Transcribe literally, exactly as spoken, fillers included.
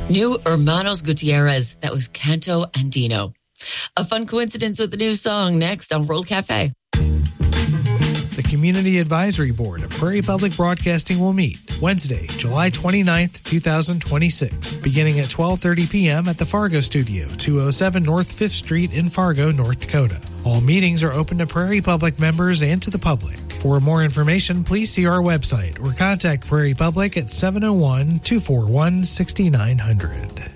New Hermanos Gutierrez. That was Canto Andino. A fun coincidence with the new song next on World Cafe. The Community Advisory Board of Prairie Public Broadcasting will meet Wednesday, July twenty-ninth, twenty twenty-six, beginning at twelve thirty p.m. at the Fargo Studio, two oh seven North fifth Street in Fargo, North Dakota. All meetings are open to Prairie Public members and to the public. For more information, please see our website or contact Prairie Public at seven oh one, two four one, six nine zero zero.